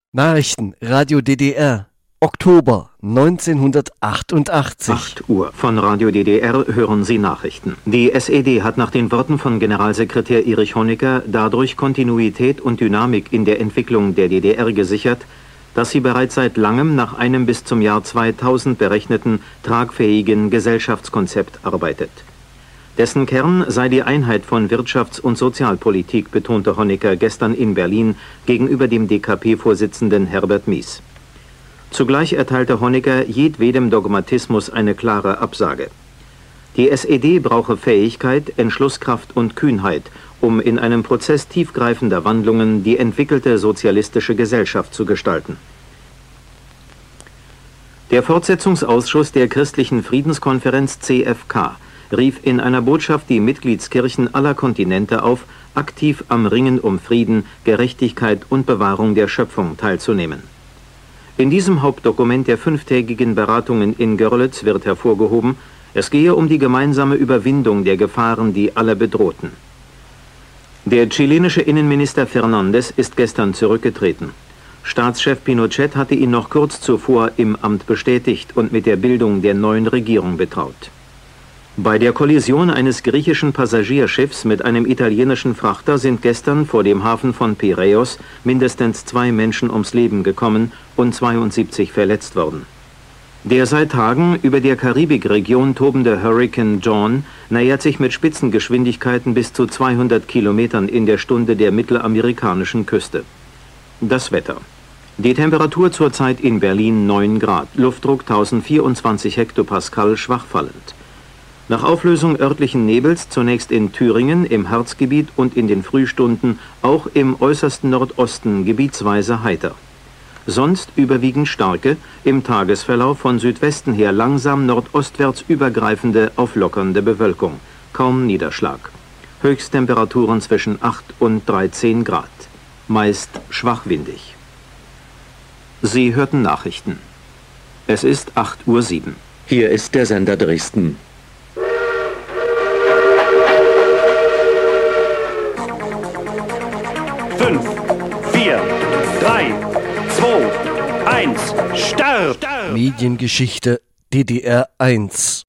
Nachrichten, Radio DDR, Oktober 1988. 8 Uhr. Von Radio DDR hören Sie Nachrichten. Die SED hat nach den Worten von Generalsekretär Erich Honecker dadurch Kontinuität und Dynamik in der Entwicklung der DDR gesichert, dass sie bereits seit langem nach einem bis zum Jahr 2000 berechneten, tragfähigen Gesellschaftskonzept arbeitet. Dessen Kern sei die Einheit von Wirtschafts- und Sozialpolitik, betonte Honecker gestern in Berlin gegenüber dem DKP-Vorsitzenden Herbert Mies. Zugleich erteilte Honecker jedwedem Dogmatismus eine klare Absage. Die SED brauche Fähigkeit, Entschlusskraft und Kühnheit, um in einem Prozess tiefgreifender Wandlungen die entwickelte sozialistische Gesellschaft zu gestalten. Der Fortsetzungsausschuss der Christlichen Friedenskonferenz CFK rief in einer Botschaft die Mitgliedskirchen aller Kontinente auf, aktiv am Ringen um Frieden, Gerechtigkeit und Bewahrung der Schöpfung teilzunehmen. In diesem Hauptdokument der 5-tägigen Beratungen in Görlitz wird hervorgehoben, es gehe um die gemeinsame Überwindung der Gefahren, die alle bedrohten. Der chilenische Innenminister Fernández ist gestern zurückgetreten. Staatschef Pinochet hatte ihn noch kurz zuvor im Amt bestätigt und mit der Bildung der neuen Regierung betraut. Bei der Kollision eines griechischen Passagierschiffs mit einem italienischen Frachter sind gestern vor dem Hafen von Piräus mindestens 2 Menschen ums Leben gekommen und 72 verletzt worden. Der seit Tagen über der Karibikregion tobende Hurrikan John nähert sich mit Spitzengeschwindigkeiten bis zu 200 Kilometern in der Stunde der mittelamerikanischen Küste. Das Wetter. Die Temperatur zurzeit in Berlin 9 Grad, Luftdruck 1024 Hektopascal, schwach fallend. Nach Auflösung örtlichen Nebels zunächst in Thüringen, im Harzgebiet und in den Frühstunden auch im äußersten Nordosten gebietsweise heiter. Sonst überwiegend starke, im Tagesverlauf von Südwesten her langsam nordostwärts übergreifende, auflockernde Bewölkung. Kaum Niederschlag. Höchsttemperaturen zwischen 8 und 13 Grad. Meist schwachwindig. Sie hörten Nachrichten. Es ist 8:07 Uhr. Hier ist der Sender Dresden. Fünf, 4, 3, 2, 1, Start! Mediengeschichte DDR 1.